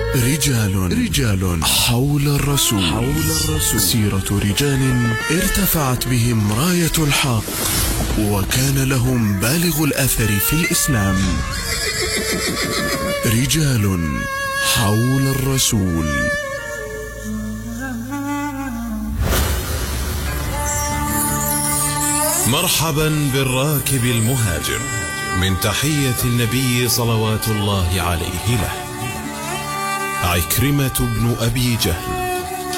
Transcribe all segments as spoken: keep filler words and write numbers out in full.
رجال رجال حول الرسول حول الرسول سيرة رجال ارتفعت بهم راية الحق وكان لهم بالغ الأثر في الإسلام. رجال حول الرسول. مرحبا بالراكب المهاجر، من تحية النبي صلوات الله عليه له. عكرمة بن أبي جهل.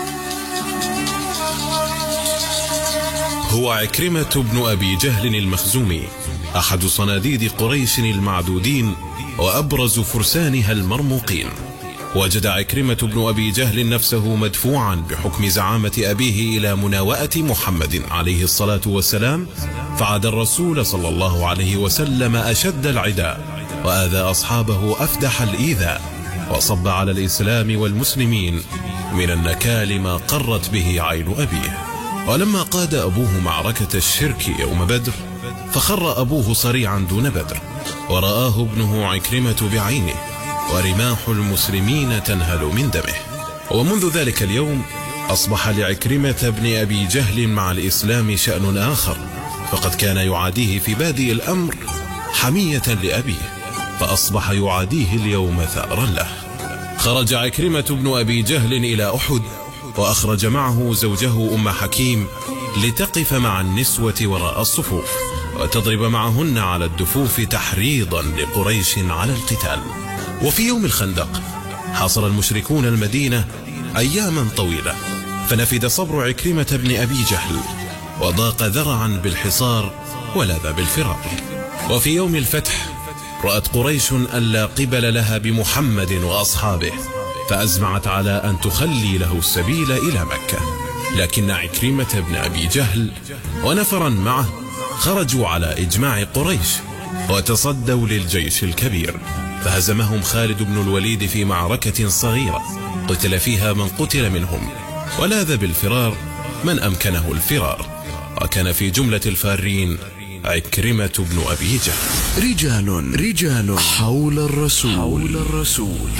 هو عكرمة بن أبي جهل المخزومي، أحد صناديد قريش المعدودين وأبرز فرسانها المرموقين. وجد عكرمة بن أبي جهل نفسه مدفوعا بحكم زعامة أبيه إلى مناوئة محمد عليه الصلاة والسلام، فعاد الرسول صلى الله عليه وسلم أشد العداء، وآذى أصحابه أفدح الإيذاء، وصب على الإسلام والمسلمين من النكال ما قرت به عين أبيه. ولما قاد أبوه معركة الشرك يوم بدر، فخر أبوه صريعا دون بدر، ورآه ابنه عكرمة بعينه، ورماح المسلمين تنهل من دمه. ومنذ ذلك اليوم أصبح لعكرمة بن أبي جهل مع الإسلام شأن آخر، فقد كان يعاديه في بادئ الأمر حمية لأبيه، فأصبح يعاديه اليوم ثأرا له. خرج عكرمة بن أبي جهل إلى أحد، وأخرج معه زوجه أم حكيم لتقف مع النسوة وراء الصفوف، وتضرب معهن على الدفوف تحريضا لقريش على القتال. وفي يوم الخندق حاصر المشركون المدينة أياما طويلة، فنفد صبر عكرمة بن أبي جهل، وضاق ذرعا بالحصار ولاذ بالفرار. وفي يوم الفتح رأت قريش أن لا قبل لها بمحمد وأصحابه، فأزمعت على أن تخلي له السبيل إلى مكة. لكن عكرمة بن أبي جهل ونفرا معه خرجوا على إجماع قريش، وتصدوا للجيش الكبير، فهزمهم خالد بن الوليد في معركة صغيرة قتل فيها من قتل منهم، ولاذ بالفرار من أمكنه الفرار، وكان في جملة الفارين عكرمة بن أبي جهل. رجال رجال حول الرسول حول الرسول.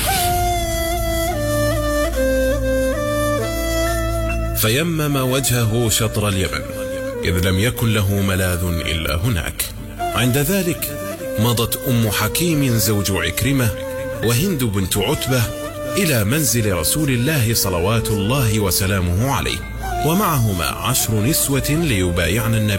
فيمم وجهه شطر اليمن، إذ لم يكن له ملاذ إلا هناك. عند ذلك مضت أم حكيم زوج عكرمة وهند بنت عتبة إلى منزل رسول الله صلوات الله وسلامه عليه، ومعهما عشر نسوة ليبايعن النبي